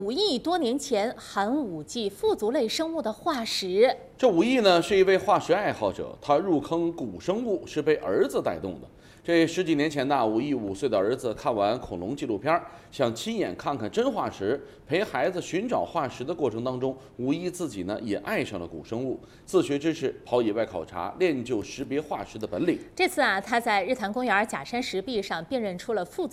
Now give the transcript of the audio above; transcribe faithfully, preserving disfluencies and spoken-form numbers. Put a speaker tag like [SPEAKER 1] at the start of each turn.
[SPEAKER 1] 五亿多年前寒武纪腹足类生物的化石。
[SPEAKER 2] 这武义呢是一位化石爱好者，他入坑古生物是被儿子带动的。这十几年前呢，武义五岁的儿子看完恐龙纪录片，想亲眼看看真化石。陪孩子寻找化石的过程当中，武义自己呢也爱上了古生物，自学知识，跑野外考察，练就识别化石的本领。
[SPEAKER 1] 这次啊，他在日坛公园假山石壁上辨认出了腹足